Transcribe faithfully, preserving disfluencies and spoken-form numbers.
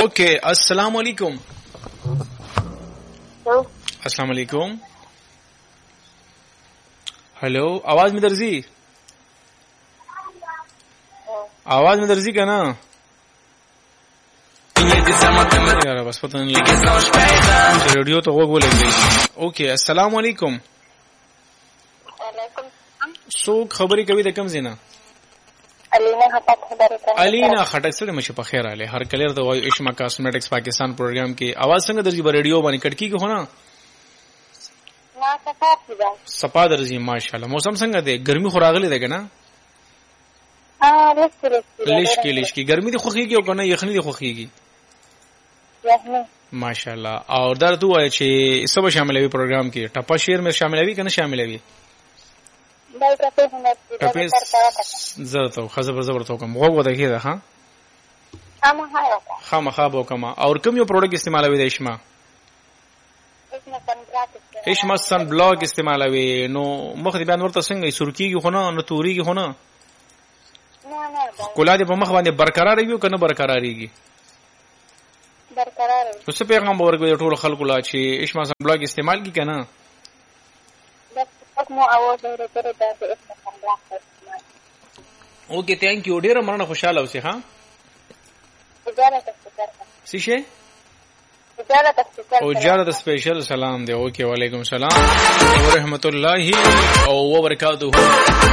اوکے السلام علیکم. السلام علیکم. हेलो आवाज में दर्जी आवाज में दर्जी का ना यार बस पता नहीं रेडियो तो वो बोलेंगे. ओके अस्सलाम वालेकुम. सो खबरी कभी दे कम زینا अलीना खटक खबर कर अलीना खटक सर मशे په خیر आले हर कलर तो इश्मा कॉस्मेटिक्स पाकिस्तान प्रोग्राम की आवाज څنګه درځي په रेडियो باندې कटकी को होना ना सफा थी सपा درځي माशाल्लाह. मौसम څنګه دی ګرمي خو راغلي ده کنه हाँ लिश लिश की लिश की गर्मी दी خوخيږي او کنه یخني دی خوخيږي यही माशाल्लाह. और दर तू है چې सब शामिल وي प्रोग्राम کې टप्पा शेर में शामिल وي کنه शामिल وي भाई कते हुनर टप्पे زرته خزر زبرته کوم وګ ودا کیده ها हम हाया خامخا بو کما. اور کوم یو پروډکټ استعمالوي د اشما इसमें पंद्रह اشما سن بلاک استعمالوي نو مخ دې بیان ورته څنګه سرکیږي خو نه نو توريږي خو نه ना ना کولا دې په مخ باندې برقرار وي کنه برقراريږي बरकरार اوس پیغمبر ورګو ټول خلکو لا چې اشما سن بلاک استعمال کی کنه बस मो आवाज और करे दा इसमें पंद्रह اوکے थैंक यू ډیر مرنه خوشاله اوسې ها اجازه تذکر سیشه اجازه تذکر او اجازه سپیشل سلام دی. اوکے وعلیکم السلام ورحمت الله وبرکاتہ.